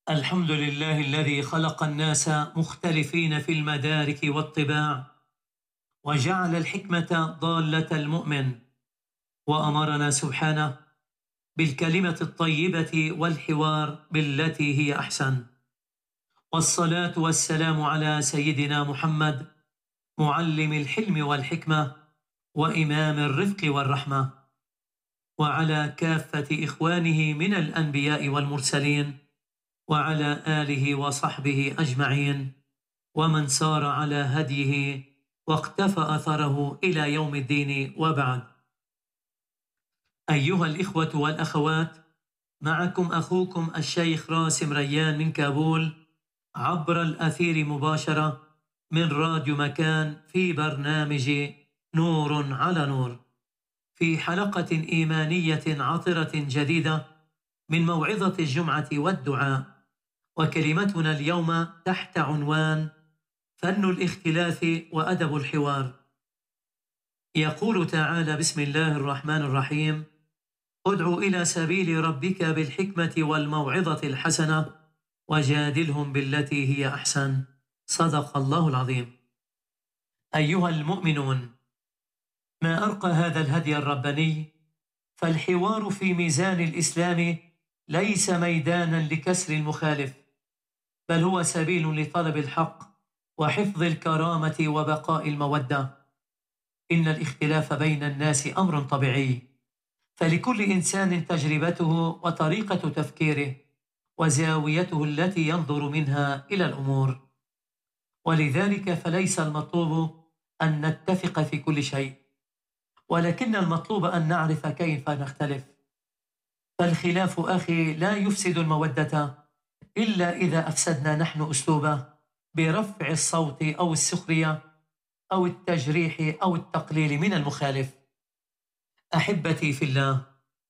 الحمد لله الذي خلق الناس مختلفين في المدارك والطباع، وجعل الحكمة ضالة المؤمن، وأمرنا سبحانه بالكلمة الطيبة والحوار بالتي هي أحسن. والصلاة والسلام على سيدنا محمد، معلم الحلم والحكمة وإمام الرفق والرحمة، وعلى كافة إخوانه من الأنبياء والمرسلين، وعلى آله وصحبه أجمعين، ومن سار على هديه واقتفى أثره إلى يوم الدين، وبعد. أيها الإخوة والأخوات، معكم أخوكم الشيخ راسم ريان من كابول عبر الأثير مباشرة من راديو مكان في برنامج نور على نور، في حلقة إيمانية عطرة جديدة من موعظة الجمعة والدعاء. وكلمتنا اليوم تحت عنوان فن الاختلاف وأدب الحوار. يقول تعالى: بسم الله الرحمن الرحيم: ادع إلى سبيل ربك بالحكمة والموعظة الحسنة وجادلهم بالتي هي أحسن. صدق الله العظيم. أيها المؤمنون، ما أرقى هذا الهدي الرباني، فالحوار في ميزان الإسلام ليس ميدانا لكسر المخالف، بل هو سبيل لطلب الحق وحفظ الكرامة وبقاء المودة. إن الاختلاف بين الناس أمر طبيعي، فلكل إنسان تجربته وطريقة تفكيره وزاويته التي ينظر منها إلى الأمور، ولذلك فليس المطلوب أن نتفق في كل شيء، ولكن المطلوب أن نعرف كيف نختلف. فالخلاف أخي لا يفسد المودة إلا إذا أفسدنا نحن أسلوبه برفع الصوت أو السخرية أو التجريح أو التقليل من المخالف. أحبتي في الله،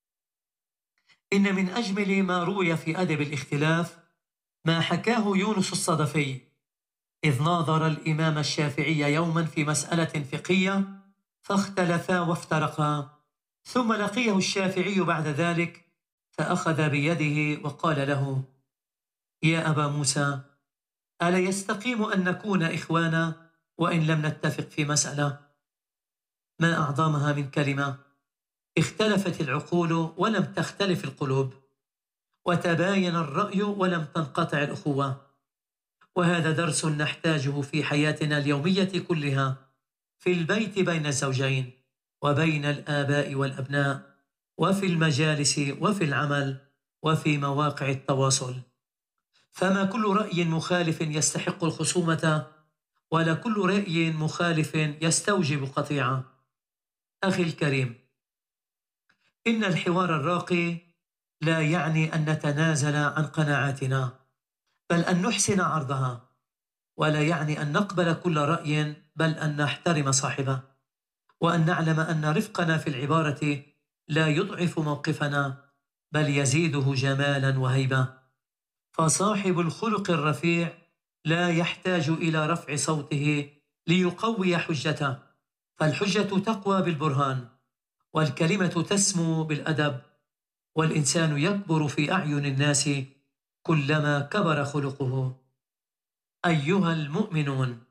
إن من أجمل ما روي في أدب الاختلاف ما حكاه يونس الصدفي، إذ ناظر الإمام الشافعي يوما في مسألة فقهية فاختلفا وافترقا، ثم لقيه الشافعي بعد ذلك فأخذ بيده وقال له: يا أبا موسى، ألا يستقيم أن نكون إخوانا وإن لم نتفق في مسألة؟ ما أعظمها من كلمة اختلفت العقول ولم تختلف القلوب، وتباين الرأي ولم تنقطع الأخوة. وهذا درس نحتاجه في حياتنا اليومية كلها، في البيت بين الزوجين، وبين الآباء والأبناء، وفي المجالس، وفي العمل، وفي مواقع التواصل. فما كل رأي مخالف يستحق الخصومة، ولا كل رأي مخالف يستوجب قطيعة. أخي الكريم، إن الحوار الراقي لا يعني أن نتنازل عن قناعاتنا، بل أن نحسن عرضها، ولا يعني أن نقبل كل رأي، بل أن نحترم صاحبه، وأن نعلم أن رفقنا في العبارة لا يضعف موقفنا، بل يزيده جمالا وهيبة. فصاحب الخلق الرفيع لا يحتاج إلى رفع صوته ليقوي حجته، فالحجة تقوى بالبرهان، والكلمة تسمو بالأدب، والإنسان يكبر في أعين الناس كلما كبر خلقه. أيها المؤمنون،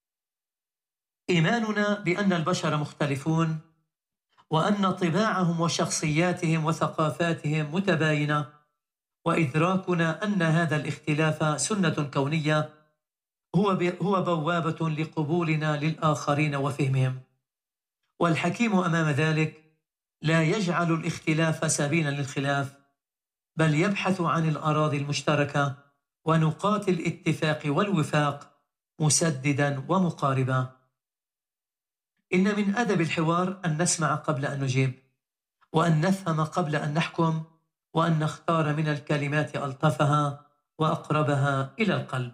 إيماننا بأن البشر مختلفون، وأن طباعهم وشخصياتهم وثقافاتهم متباينة، وإدراكنا أن هذا الاختلاف سنة كونية هو بوابة لقبولنا للآخرين وفهمهم. والحكيم أمام ذلك لا يجعل الاختلاف سبيلا للخلاف، بل يبحث عن الأراضي المشتركة ونقاط الاتفاق والوفاق مسددا ومقاربا. إن من أدب الحوار أن نسمع قبل أن نجيب، وأن نفهم قبل أن نحكم، وأن نختار من الكلمات ألطفها وأقربها إلى القلب.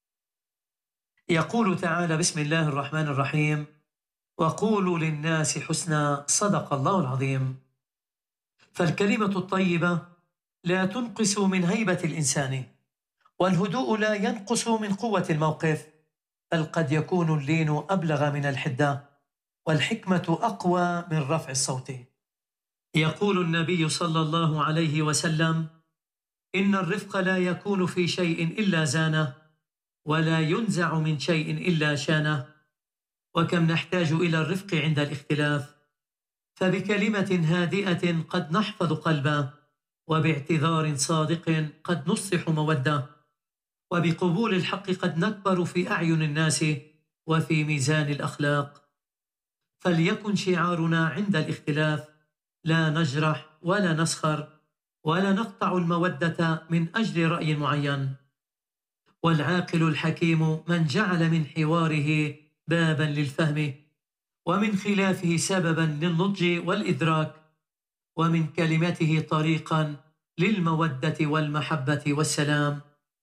يقول تعالى: بسم الله الرحمن الرحيم: وقولوا للناس حسنا. صدق الله العظيم. فالكلمة الطيبة لا تنقص من هيبة الإنسان، والهدوء لا ينقص من قوة الموقف، بل قد يكون اللين أبلغ من الحدة، والحكمة أقوى من رفع الصوت. يقول النبي صلى الله عليه وسلم: إن الرفق لا يكون في شيء إلا زانه، ولا ينزع من شيء إلا شانه. وكم نحتاج إلى الرفق عند الاختلاف، فبكلمة هادئة قد نحفظ قلبا، وباعتذار صادق قد نصلح مودة، وبقبول الحق قد نكبر في أعين الناس وفي ميزان الأخلاق. فليكن شعارنا عند الاختلاف: لا نجرح ولا نسخر ولا نقطع المودة من أجل رأي معين. والعاقل الحكيم من جعل من حواره بابا للفهم، ومن خلافه سببا للنضج والإدراك، ومن كلمته طريقا للمودة والمحبة والسلام.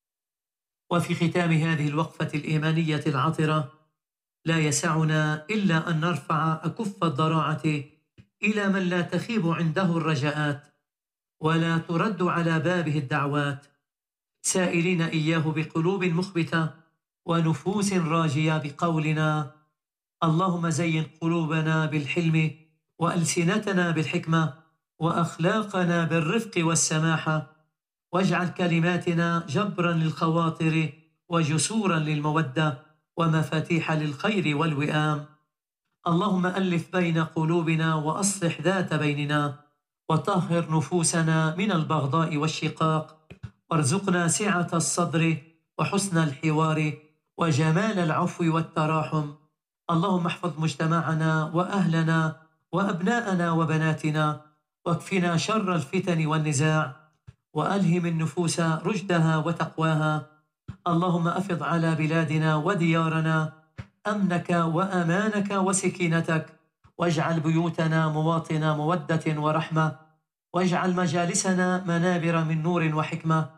وفي ختام هذه الوقفة الإيمانية العطرة لا يسعنا إلا أن نرفع أكف الضراعة إلى من لا تخيب عنده الرجاءات ولا ترد على بابه الدعوات، سائلين إياه بقلوب مخبتة ونفوس راجية بقولنا: اللهم زين قلوبنا بالحلم، وألسنتنا بالحكمة، وأخلاقنا بالرفق والسماحة، واجعل كلماتنا جبرا للخواطر وجسورا للمودة ومفاتيح للخير والوئام. اللهم ألف بين قلوبنا وأصلح ذات بيننا، وطهر نفوسنا من البغضاء والشقاق، وارزقنا سعة الصدر وحسن الحوار وجمال العفو والتراحم. اللهم احفظ مجتمعنا وأهلنا وأبناءنا وبناتنا، واكفنا شر الفتن والنزاع، وألهم النفوس رشدها وتقواها. اللهم أفض على بلادنا وديارنا أمنك وأمانك وسكينتك، واجعل بيوتنا مواطن مودة ورحمة، واجعل مجالسنا منابر من نور وحكمة،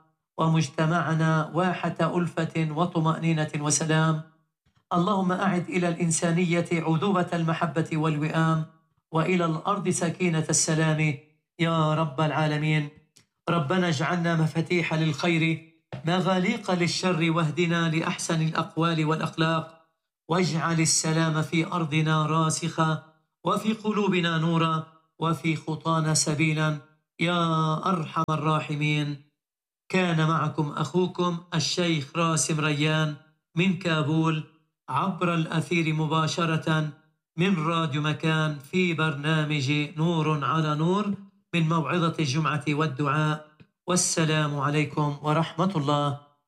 ومجتمعنا واحة ألفة وطمأنينة وسلام. اللهم أعد إلى الإنسانية عذوبة المحبة والوئام، وإلى الأرض سكينة السلام يا رب العالمين. ربنا اجعلنا مفاتيح للخير مغاليق للشر، واهدنا لأحسن الأقوال والأخلاق، واجعل السلام في أرضنا راسخا، وفي قلوبنا نورا، وفي خطانا سبيلا يا أرحم الراحمين. كان معكم أخوكم الشيخ راسم ريان من كابول، عبر الأثير مباشرة من راديو مكان، في برنامج نور على نور من موعظة الجمعة والدعاء. والسلام عليكم ورحمة الله.